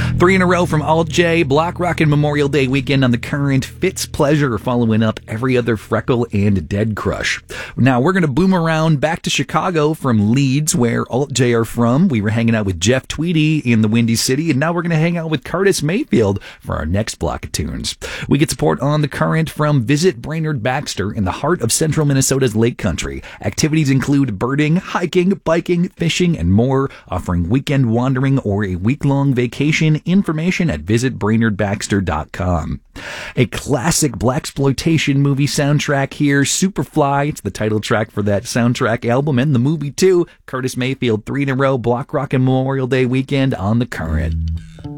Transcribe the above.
Three in a row from Alt J, Block Rockin' Memorial Day weekend on the Current, Fitz Pleasure following up Every Other Freckle and Dead Crush. Now we're going to boom around back to Chicago from Leeds, where Alt J are from. We were hanging out with Jeff Tweedy in the Windy City, and now we're going to hang out with Curtis Mayfield for our next block of tunes. We get support on the Current from Visit Brainerd Baxter in the heart of central Minnesota's Lake Country. Activities include birding, hiking, biking, fishing, and more, offering weekend wandering or a week-long vacation. Information at visitbrainerdbaxter.com. A classic blaxploitation movie soundtrack here, Superfly. It's the title track for that soundtrack album and the movie too. Curtis Mayfield, 3 in a row, Block Rockin' Memorial Day weekend on the Current.